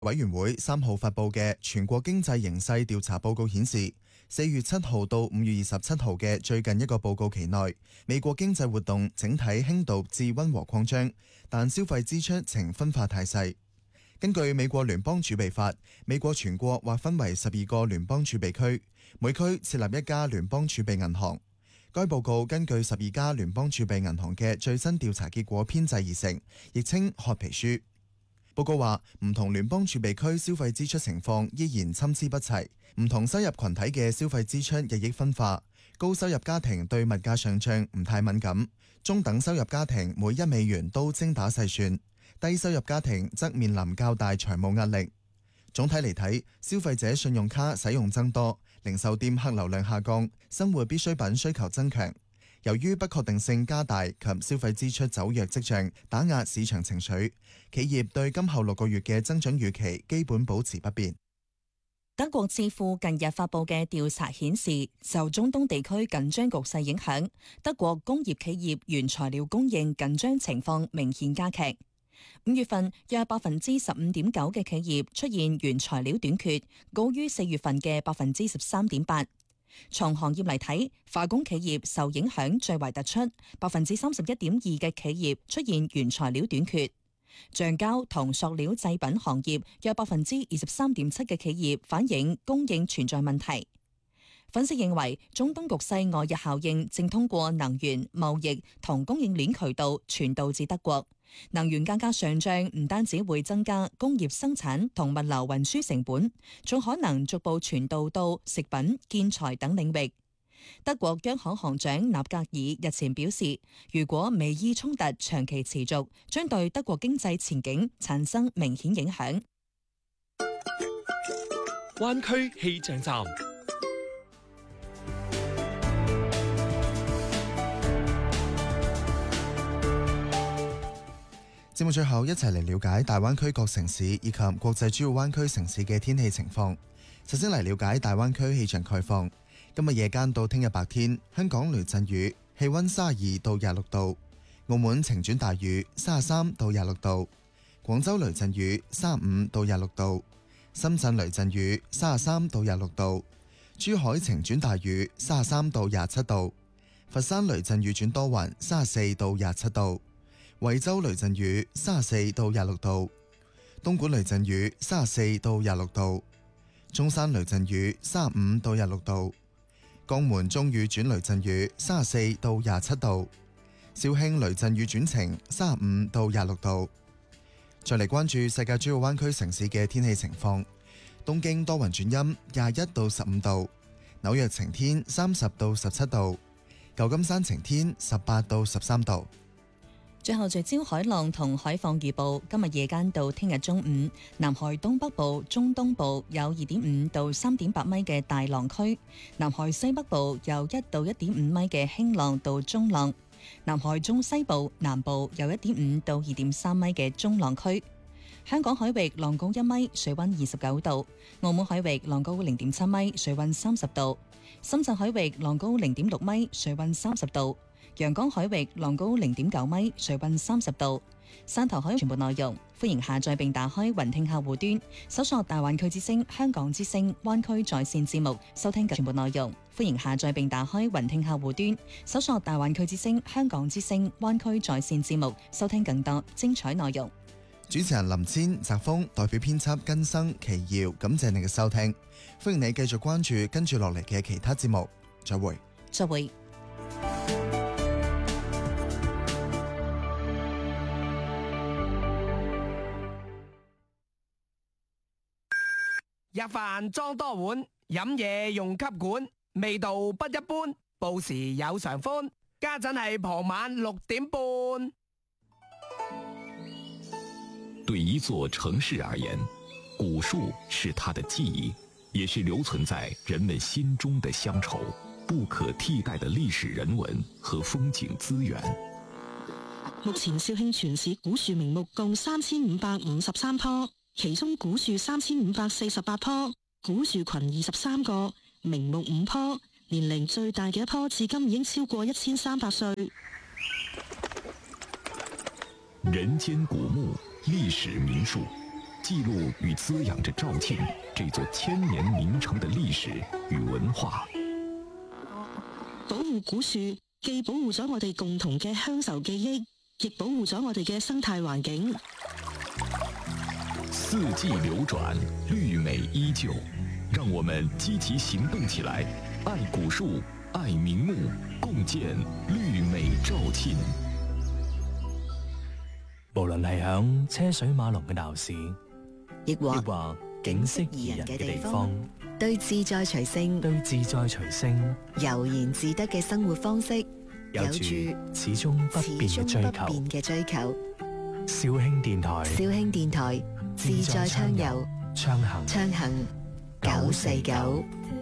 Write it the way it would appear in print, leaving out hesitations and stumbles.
委員會3號發佈嘅全國經濟形勢調查報告顯示，4月7號到5月27號嘅最近一個報告期內，美國經濟活動整體輕度至溫和擴張，但消費支出呈分化態勢。根據美國聯邦儲備法，美國全國劃分為12個聯邦儲備區，每區設立一家聯邦儲備銀行。該報告根據12家聯邦儲備銀行嘅最新調查結果編製而成，亦稱褐皮書。報告話，唔同聯邦儲備區消費支出情況依然參差不齊，唔同收入群體嘅消費支出日益分化。高收入家庭對物價上漲唔太敏感，中等收入家庭每1美元都精打細算，低收入家庭則面臨較大財務壓力。總體嚟睇，消費者信用卡使用增多，零售店客流量下降，生活必需品需求增強。由於不確定性加大及消費支出走弱跡象打壓市場情緒，企業對今後6個月嘅增長預期基本保持不變。 德國智庫近日發布嘅調查顯示，受中東地區緊張局勢影響，德國工業企業原材料供應緊張情況明顯加劇。5月份約 15.9% 嘅企業出現原材料短缺，高於4月份嘅 13.8%。從行業嚟睇，化工企業受影響最為突出，31.2% 嘅企業出現原材料短缺。橡膠同塑料製品行業約 23.7% 嘅企業反映供應存在問題。分析認為，中東局勢外溢效應正通過能源、貿易同供應鏈渠道傳導至德國。能源價格上漲唔單止會增加工業生產同物流運輸成本，仲可能逐步傳導到食品、建材等領域。德國央行行長納格爾日前表示，如果美伊衝突長期持續，將對德國經濟前景產生明顯影響。 灣區氣象站。 節目最後一齊嚟了解大灣區各城市以及國際主要灣區城市嘅天氣情況。首先嚟了解大灣區氣象概況。今日夜間到聽日白天，香港雷陣雨，氣溫32到26度；澳門晴轉大雨，33到26度；廣州雷陣雨，35到26度；深圳雷陣雨，33到26度；珠海晴轉大雨，33到27度；佛山雷陣雨轉多雲，34到27度；惠州雷陣雨34到26度；東莞雷陣雨34到26度；中山雷陣雨35到26度；江門中雨轉雷陣雨34到27度；肇慶雷陣雨轉晴35到26度。再嚟關注世界主要灣區城市嘅天氣情況。東京多雲轉陰21到15度；紐約晴天30到17度；舊金山晴天18到13度。 最後聚焦海浪同海況預報，今日夜間到聽日中午，南海東北部、中東部有 2.5 到 3.8 米嘅大浪區，南海西北部有1到 1.5 米嘅輕浪到中浪，南海中西部、南部有 1.5 到 2.3 米嘅中浪區。香港海域浪高1米，水溫29度；澳門海域浪高 0.7 米，水溫30度；深圳海域浪高 0.6 米，水溫30度；陽江海域浪高 0.9 米，水溫30度。汕頭海全部內容，歡迎下載並打開雲聽客戶端，搜索大灣區之聲、香港之聲、灣區在線節目，收聽全部內容。歡迎下載並打開雲聽客戶端，搜索大灣區之聲、香港之聲、灣區在線節目，收聽更多精彩內容。 主持人林千、澤峰代表編輯根生、奇耀，感謝你嘅收聽。歡迎你繼續關注跟住落嚟嘅其他節目。再會。 再會。 入飯裝多碗，飲嘢用吸管，味道不一般。報時有常歡，家陣係傍晚6點半。 對一座城市而言，古樹是它的記憶，也是留存在人們心中的鄉愁，不可替代的歷史人文和風景資源。 目前肇慶全市古樹名木共3553棵，其中古樹3548棵，古樹群23個，名木5棵，年齡最大嘅一棵至今已經超過1300歲。 人間古木，歷史名樹， 记录与滋养着肇庆这座千年名城的历史与文化。 保護古樹，既保護咗我哋共同嘅鄉愁記憶，亦保護咗我哋嘅生態環境。 四季流轉，綠美依舊，讓我們積極行動起來，愛古樹，愛名木，共建綠美肇慶。 無論係響車水馬龍嘅鬧市， 亦或景色宜人嘅地方， 對自在隨性、悠然自得嘅生活方式， 有住始終不變嘅追求。肇慶電台，自在暢遊，暢行949。